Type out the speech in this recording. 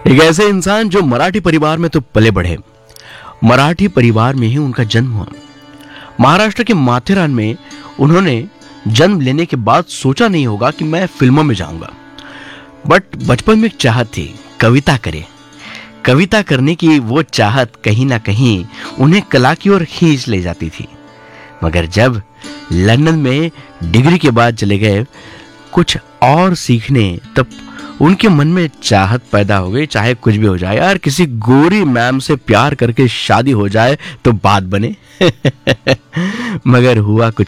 एक ऐसे इंसान जो मराठी परिवार में तो पले बढ़े, मराठी परिवार में ही उनका जन्म हुआ। महाराष्ट्र के माथेरान में उन्होंने जन्म लेने के बाद सोचा नहीं होगा कि मैं फिल्मों में जाऊंगा, बट बचपन में एक चाहत थी, कविता करे। कविता करने की वो चाहत कहीं ना कहीं उन्हें कला की ओर खींच ले जाती थी। मगर जब लंदन में डिग्री के बाद चले गए कुछ और सीखने, तब उनके मन में चाहत पैदा हो गई, चाहे कुछ भी हो जाए यार, किसी गोरी मैम से प्यार करके शादी हो जाए तो बात बने। मगर हुआ कुछ